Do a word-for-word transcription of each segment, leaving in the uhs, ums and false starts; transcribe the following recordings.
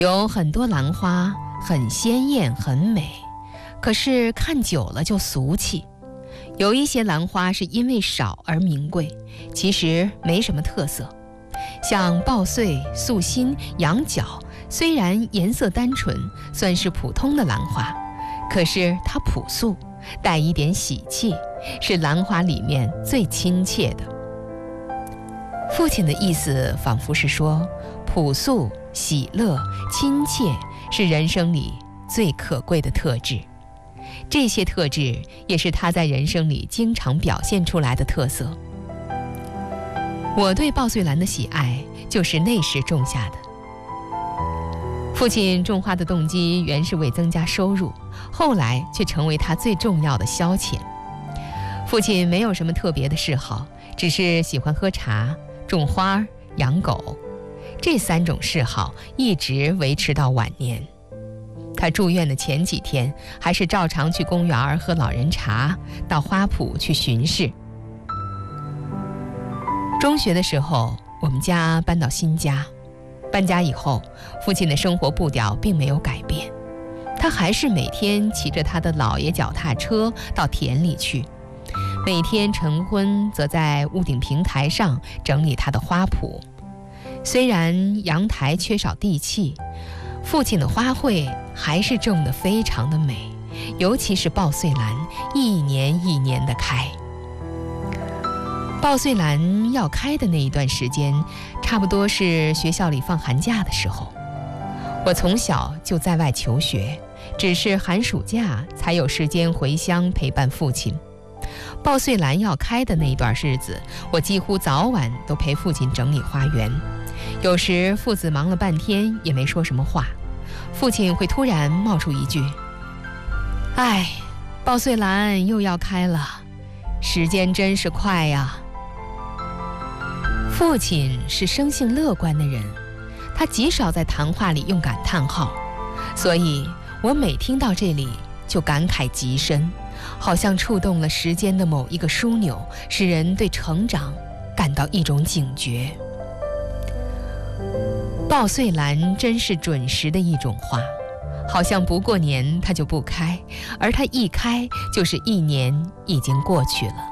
有很多兰花很鲜艳很美，可是看久了就俗气。有一些兰花是因为少而名贵，其实没什么特色。像报岁、素心、羊角，虽然颜色单纯，算是普通的兰花，可是它朴素，带一点喜气，是兰花里面最亲切的。父亲的意思仿佛是说，朴素、喜乐、亲切是人生里最可贵的特质，这些特质也是他在人生里经常表现出来的特色。我对报岁兰的喜爱就是那时种下的。父亲种花的动机原是为增加收入，后来却成为他最重要的消遣。父亲没有什么特别的嗜好，只是喜欢喝茶、种花、养狗，这三种嗜好一直维持到晚年。他住院的前几天，还是照常去公园喝老人茶，到花圃去巡视。中学的时候，我们家搬到新家，搬家以后，父亲的生活步调并没有改变，他还是每天骑着他的老爷脚踏车到田里去，每天晨昏则在屋顶平台上整理他的花圃。虽然阳台缺少地气，父亲的花卉还是种得非常的美，尤其是报岁兰，一年一年的开。报岁兰要开的那一段时间，差不多是学校里放寒假的时候。我从小就在外求学，只是寒暑假才有时间回乡陪伴父亲。报岁兰要开的那一段日子，我几乎早晚都陪父亲整理花园。有时父子忙了半天也没说什么话，父亲会突然冒出一句：哎，报岁兰又要开了，时间真是快呀。父亲是生性乐观的人，他极少在谈话里用感叹号，所以我每听到这里就感慨极深，好像触动了时间的某一个枢纽，使人对成长感到一种警觉。报岁兰真是准时的一种花，好像不过年它就不开，而它一开就是一年已经过去了。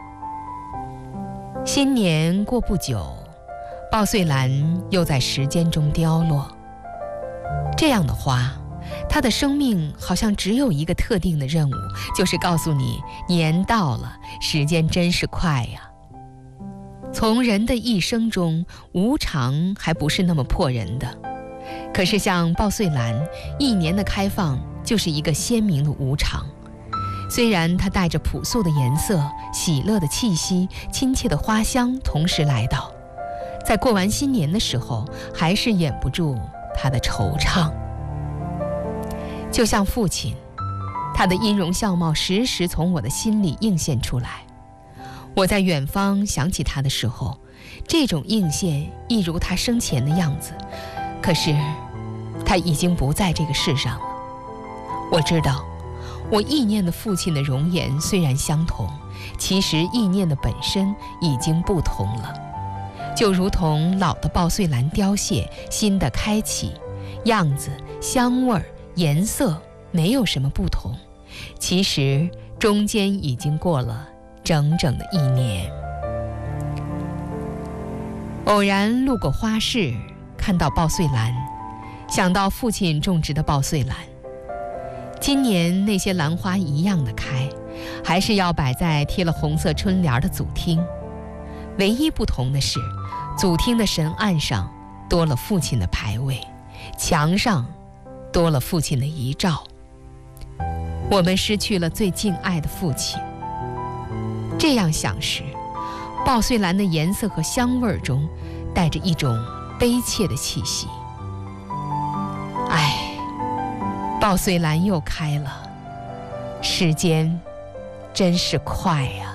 新年过不久，报岁兰又在时间中凋落。这样的花，它的生命好像只有一个特定的任务，就是告诉你年到了，时间真是快呀。从人的一生中，无常还不是那么迫人的，可是像报岁兰，一年的开放就是一个鲜明的无常。虽然它带着朴素的颜色、喜乐的气息、亲切的花香同时来到，在过完新年的时候，还是掩不住它的惆怅。就像父亲，他的音容笑貌时时从我的心里映现出来。我在远方想起他的时候，这种映现一如他生前的样子，可是他已经不在这个世上了。我知道，我意念的父亲的容颜虽然相同，其实意念的本身已经不同了。就如同老的报岁兰凋谢，新的开启，样子、香味、颜色没有什么不同，其实中间已经过了整整的一年。偶然路过花市，看到报岁兰，想到父亲种植的报岁兰。今年那些兰花一样的开，还是要摆在贴了红色春联的祖厅，唯一不同的是，祖厅的神案上多了父亲的牌位，墙上多了父亲的遗照。我们失去了最敬爱的父亲。这样想时，报岁兰的颜色和香味中带着一种悲切的气息。唉，报岁兰又开了，时间真是快呀。